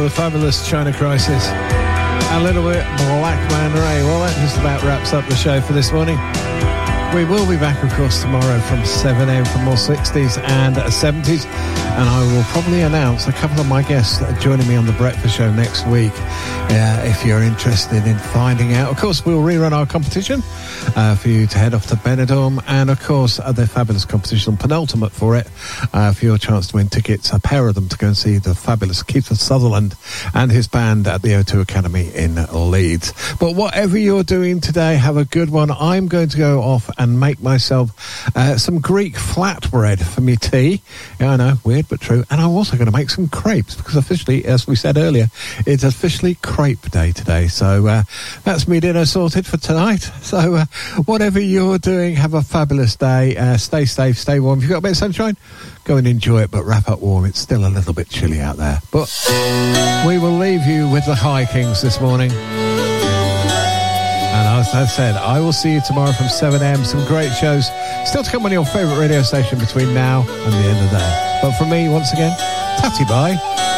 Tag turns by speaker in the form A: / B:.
A: the fabulous China Crisis. A little bit Black Man Ray. Well, that just about wraps up the show for this morning. We will be back, of course, tomorrow from 7 a.m. for more 60s and 70s. And I will probably announce a couple of my guests joining me on the Breakfast Show next week. If you're interested in finding out. Of course, we'll rerun our competition for you to head off to Benidorm. And, of course, the fabulous competition, penultimate for it, for your chance to win tickets, a pair of them, to go and see the fabulous Keith Sutherland and his band at the O2 Academy in Leeds. But whatever you're doing today, have a good one. I'm going to go off and make myself some Greek flatbread for me tea. Yeah, I know, weird but true. And I'm also going to make some crepes, because officially, as we said earlier, it's officially crepe day today. So that's me dinner sorted for tonight. So whatever you're doing, have a fabulous day. Stay safe, stay warm. If you've got a bit of sunshine, go and enjoy it, but wrap up warm. It's still a little bit chilly out there. But we will leave you with the High Kings this morning. And as I said, I will see you tomorrow from 7 a.m. Some great shows still to come on your favourite radio station between now and the end of the day. But from me, once again, tatty bye.